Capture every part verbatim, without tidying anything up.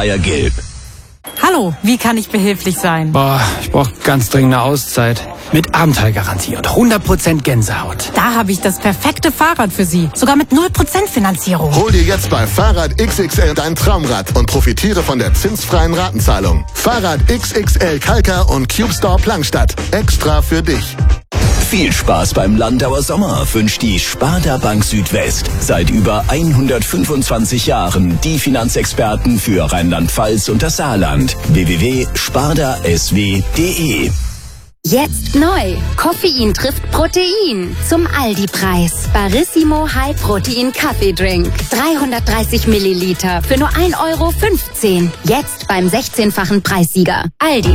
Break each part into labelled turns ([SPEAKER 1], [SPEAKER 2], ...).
[SPEAKER 1] Grünemeyer-Gelb.
[SPEAKER 2] Hallo, wie kann ich behilflich sein?
[SPEAKER 3] Boah, ich brauche ganz dringend eine Auszeit. Mit Abenteuergarantie und hundert Prozent Gänsehaut.
[SPEAKER 2] Da habe ich das perfekte Fahrrad für Sie. Sogar mit null Prozent Finanzierung.
[SPEAKER 4] Hol dir jetzt bei Fahrrad X X L dein Traumrad und profitiere von der zinsfreien Ratenzahlung. Fahrrad X X L Kalka und Cube Store Plankstadt. Extra für dich.
[SPEAKER 1] Viel Spaß beim Landauer Sommer wünscht die Sparda Bank Südwest. Seit über hundertfünfundzwanzig Jahren die Finanzexperten für Rheinland-Pfalz und das Saarland. w w w punkt sparda s w punkt d e.
[SPEAKER 5] Jetzt neu. Koffein trifft Protein. Zum Aldi-Preis. Barissimo High Protein Kaffeedrink. dreihundertdreißig Milliliter für nur ein Euro fünfzehn. Jetzt beim sechzehnfachen Preissieger. Aldi.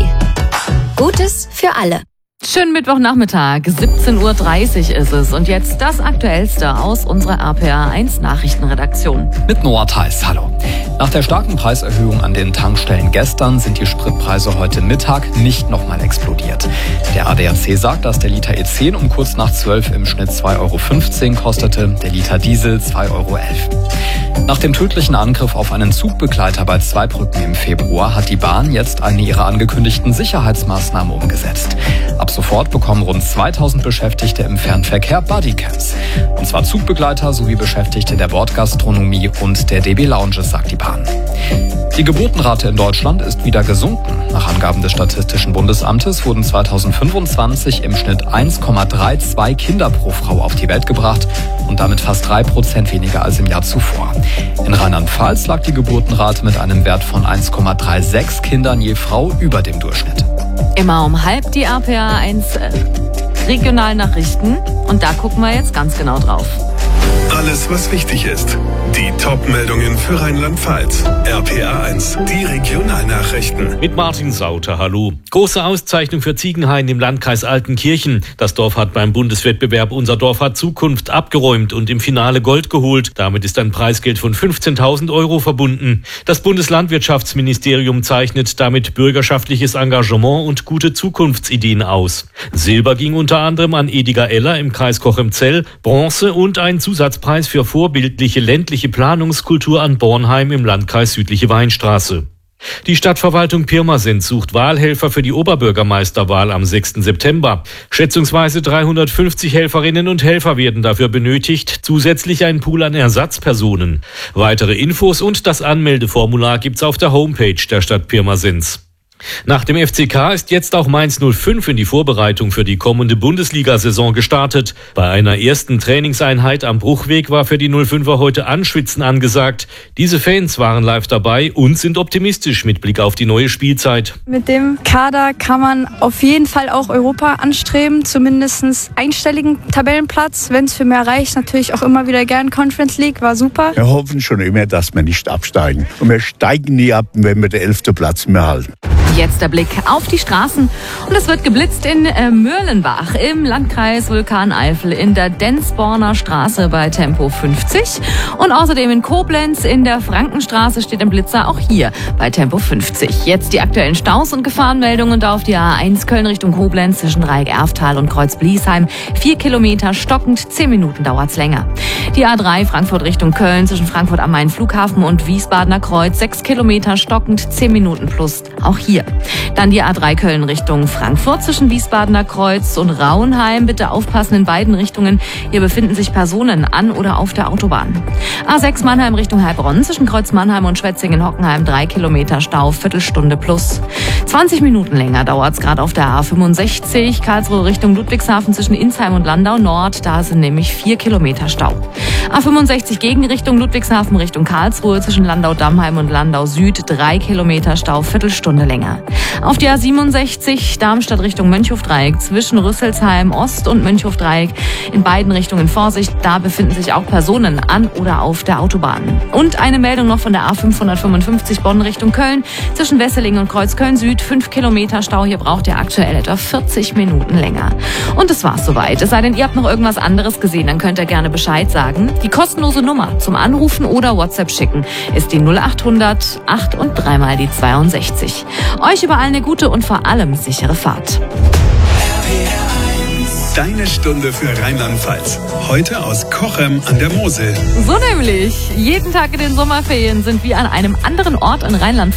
[SPEAKER 5] Gutes für alle.
[SPEAKER 6] Schönen Mittwochnachmittag, siebzehn Uhr dreißig ist es. Und jetzt das Aktuellste aus unserer R P R eins Nachrichtenredaktion.
[SPEAKER 7] Mit Noah Theis, hallo. Nach der starken Preiserhöhung an den Tankstellen gestern sind die Spritpreise heute Mittag nicht nochmal explodiert. Der A D A C sagt, dass der Liter E zehn um kurz nach zwölf im Schnitt zwei Euro fünfzehn kostete, der Liter Diesel zwei Euro elf. Nach dem tödlichen Angriff auf einen Zugbegleiter bei Zweibrücken im Februar hat die Bahn jetzt eine ihrer angekündigten Sicherheitsmaßnahmen umgesetzt. Ab sofort bekommen rund zweitausend Beschäftigte im Fernverkehr Bodycams. Und zwar Zugbegleiter sowie Beschäftigte der Bordgastronomie und der D B Lounges, sagt die Bahn. Die Geburtenrate in Deutschland ist wieder gesunken. Nach Angaben des Statistischen Bundesamtes wurden zweitausendfünfundzwanzig im Schnitt eins Komma zweiunddreißig Kinder pro Frau auf die Welt gebracht und damit fast drei Prozent weniger als im Jahr zuvor. In Rheinland-Pfalz lag die Geburtenrate mit einem Wert von eins Komma sechsunddreißig Kindern je Frau über dem Durchschnitt.
[SPEAKER 6] Immer um halb die R P R eins äh, Regionalnachrichten. Und da gucken wir jetzt ganz genau drauf.
[SPEAKER 8] Alles, was wichtig ist. Die Top-Meldungen für Rheinland-Pfalz. R P R eins, die Regionalnachrichten.
[SPEAKER 9] Mit Martin Sauter, hallo. Große Auszeichnung für Ziegenhain im Landkreis Altenkirchen. Das Dorf hat beim Bundeswettbewerb Unser Dorf hat Zukunft abgeräumt und im Finale Gold geholt. Damit ist ein Preisgeld von fünfzehntausend Euro verbunden. Das Bundeslandwirtschaftsministerium zeichnet damit bürgerschaftliches Engagement und gute Zukunftsideen aus. Silber ging unter anderem an Ediger Eller im Kreis Cochem-Zell, Bronze und ein Zusatzpreis für vorbildliche ländliche Planungskultur an Bornheim im Landkreis Südliche Weinstraße. Die Stadtverwaltung Pirmasens sucht Wahlhelfer für die Oberbürgermeisterwahl am sechsten September. Schätzungsweise dreihundertfünfzig Helferinnen und Helfer werden dafür benötigt, zusätzlich ein Pool an Ersatzpersonen. Weitere Infos und das Anmeldeformular gibt's auf der Homepage der Stadt Pirmasens. Nach dem F C K ist jetzt auch Mainz null fünf in die Vorbereitung für die kommende Bundesliga-Saison gestartet. Bei einer ersten Trainingseinheit am Bruchweg war für die null fünfer heute Anschwitzen angesagt. Diese Fans waren live dabei und sind optimistisch mit Blick auf die neue Spielzeit.
[SPEAKER 10] Mit dem Kader kann man auf jeden Fall auch Europa anstreben, zumindest einstelligen Tabellenplatz. Wenn es für mehr reicht, natürlich auch immer wieder gern Conference League, war super.
[SPEAKER 11] Wir hoffen schon immer, dass wir nicht absteigen. Und wir steigen nie ab, wenn wir den elften Platz mehr halten.
[SPEAKER 6] Jetzt der Blick auf die Straßen. Und es wird geblitzt in äh, Mürlenbach im Landkreis Vulkaneifel in der Densborner Straße bei Tempo fünfzig. Und außerdem in Koblenz in der Frankenstraße steht ein Blitzer, auch hier bei Tempo fünfzig. Jetzt die aktuellen Staus und Gefahrenmeldungen da auf die A eins Köln Richtung Koblenz zwischen Dreieck-Erftal und Kreuz-Bliesheim. Vier Kilometer stockend, zehn Minuten dauert's länger. Die A drei Frankfurt Richtung Köln zwischen Frankfurt am Main Flughafen und Wiesbadener Kreuz. Sechs Kilometer stockend, zehn Minuten plus, auch hier. Dann die A drei Köln Richtung Frankfurt zwischen Wiesbadener Kreuz und Rauenheim. Bitte aufpassen in beiden Richtungen. Hier befinden sich Personen an oder auf der Autobahn. A sechs Mannheim Richtung Heilbronn zwischen Kreuz Mannheim und Schwetzingen-Hockenheim. Drei Kilometer Stau, Viertelstunde plus. zwanzig Minuten länger dauert's gerade auf der A fünfundsechzig. Karlsruhe Richtung Ludwigshafen zwischen Insheim und Landau Nord. Da sind nämlich vier Kilometer Stau. A fünfundsechzig Gegenrichtung Ludwigshafen Richtung Karlsruhe zwischen Landau-Dammheim und Landau Süd. Drei Kilometer Stau, Viertelstunde länger. Auf die A siebenundsechzig Darmstadt Richtung Mönchhofdreieck zwischen Rüsselsheim Ost und Mönchhofdreieck. In beiden Richtungen Vorsicht, da befinden sich auch Personen an oder auf der Autobahn. Und eine Meldung noch von der A fünfhundertfünfundfünfzig Bonn Richtung Köln zwischen Wesseling und Kreuzköln Süd. Fünf Kilometer Stau, hier braucht ihr aktuell etwa vierzig Minuten länger. Und das war's soweit. Es sei denn, ihr habt noch irgendwas anderes gesehen, dann könnt ihr gerne Bescheid sagen. Die kostenlose Nummer zum Anrufen oder WhatsApp schicken ist die null achthundert acht und dreimal die zweiundsechzig. Euch überall eine gute und vor allem sichere Fahrt.
[SPEAKER 8] Deine Stunde für Rheinland-Pfalz. Heute aus Cochem an der Mosel.
[SPEAKER 6] So nämlich. Jeden Tag in den Sommerferien sind wir an einem anderen Ort in Rheinland-Pfalz